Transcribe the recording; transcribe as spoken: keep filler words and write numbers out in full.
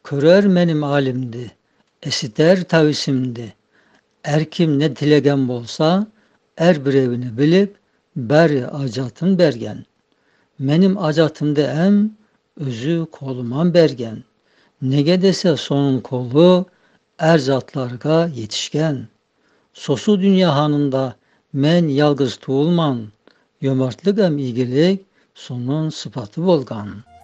Körer menim alimdi, esiter tavisimdi. Erkim ne dilegem bolsa, er birevini bilip, beri acatın bergen. Menim acatımda em, özü koluman bergen. Nege dese sonun kolu, er zatlarga yetişken. Sosu dünya hanında, men yalgız tuğulman, Yömertlik em iyilik, sonun sıfatı bolgan.